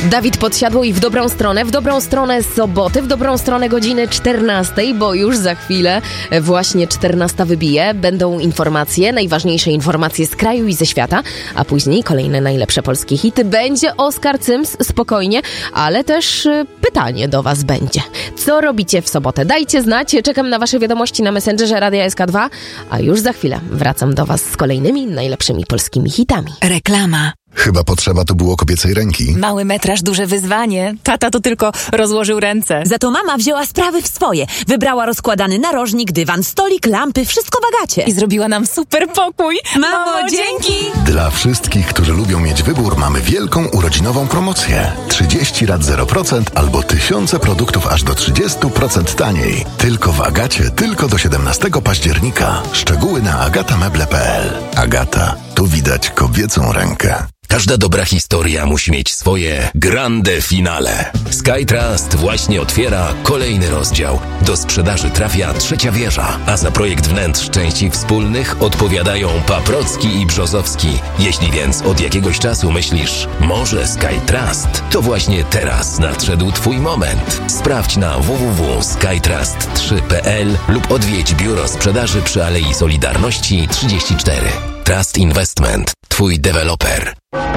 Dawid Podsiadło i w dobrą stronę soboty, w dobrą stronę godziny 14, bo już za chwilę właśnie 14 wybije. Będą informacje, najważniejsze informacje z kraju i ze świata, a później kolejne najlepsze polskie hity. Będzie Oskar Cyms, spokojnie, ale też pytanie do was będzie. Co robicie w sobotę? Dajcie znać, czekam na wasze wiadomości na Messengerze Radia SK2, a już za chwilę wracam do was z kolejnymi najlepszymi polskimi hitami. Reklama. Chyba potrzeba tu było kobiecej ręki. Mały metraż, duże wyzwanie. Tata to tylko rozłożył ręce. Za to mama wzięła sprawy w swoje. Wybrała rozkładany narożnik, dywan, stolik, lampy, wszystko w Agacie. I zrobiła nam super pokój. Mamo, dzięki! Dla wszystkich, którzy lubią mieć wybór, mamy wielką urodzinową promocję. 30 rat 0% albo tysiące produktów aż do 30% taniej. Tylko w Agacie, tylko do 17 października. Szczegóły na agatameble.pl. Agata, tu widać kobiecą rękę. Każda dobra historia musi mieć swoje grande finale. SkyTrust właśnie otwiera kolejny rozdział. Do sprzedaży trafia trzecia wieża, a za projekt wnętrz części wspólnych odpowiadają Paprocki i Brzozowski. Jeśli więc od jakiegoś czasu myślisz, może SkyTrust, to właśnie teraz nadszedł twój moment. Sprawdź na www.skytrust3.pl lub odwiedź biuro sprzedaży przy Alei Solidarności 34. Trust Investment. Twój deweloper.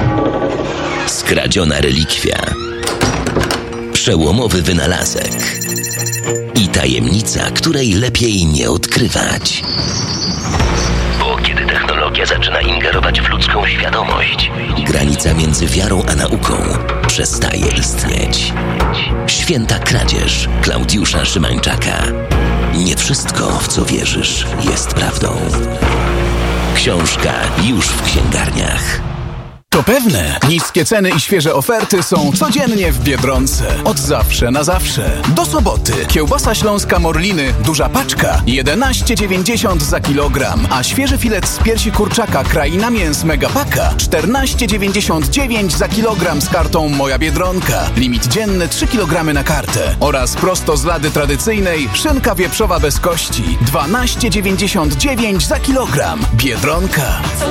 Skradziona relikwia. Przełomowy wynalazek. I tajemnica, której lepiej nie odkrywać. Bo kiedy technologia zaczyna ingerować w ludzką świadomość, granica między wiarą a nauką przestaje istnieć. Święta kradzież Klaudiusza Szymańczaka. Nie wszystko, w co wierzysz, jest prawdą. Książka już w księgarniach. To pewne. Niskie ceny i świeże oferty są codziennie w Biedronce. Od zawsze na zawsze. Do soboty. Kiełbasa śląska Morliny, duża paczka, 11,90 za kilogram. A świeży filet z piersi kurczaka Kraina Mięs Megapaka, 14,99 za kilogram z kartą Moja Biedronka. Limit dzienny 3 kg na kartę. Oraz prosto z lady tradycyjnej szynka wieprzowa bez kości, 12,99 za kilogram. Biedronka.